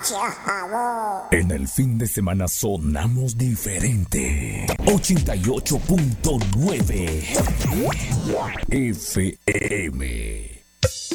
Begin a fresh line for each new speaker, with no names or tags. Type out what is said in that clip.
En el fin de semana sonamos diferente. 88.9 FM.